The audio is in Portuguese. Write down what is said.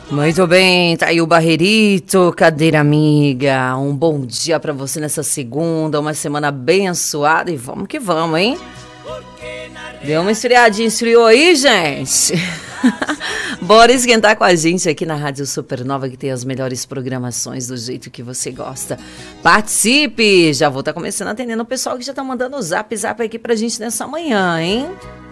Muito bem, tá aí o Barrerito, cadeira amiga. Um bom dia pra você nessa segunda, uma semana abençoada e vamos que vamos, hein? Deu uma esfriadinha, esfriou aí, gente? Bora esquentar com a gente aqui na Rádio Supernova, que tem as melhores programações do jeito que você gosta. Participe! Já vou estar começando atendendo o pessoal que já tá mandando o zap aqui pra gente nessa manhã, hein?